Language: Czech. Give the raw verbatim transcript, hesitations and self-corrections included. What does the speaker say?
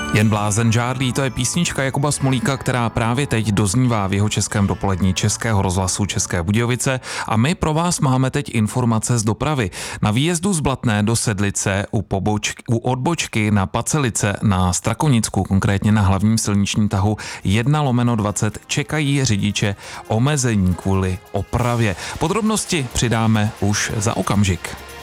Jen blázen žádlí, to je písnička Jakuba Smolíka, která právě teď doznívá v jeho českém dopolední Českého rozhlasu České Budějovice a my pro vás máme teď informace z dopravy. Na výjezdu z Blatné do Sedlice u, pobočky, u odbočky na Pacelice na Strakonicku, konkrétně na hlavním silničním tahu jedna lomeno dvacet, čekají řidiče omezení kvůli opravě. Podrobnosti přidáme už za okamžik.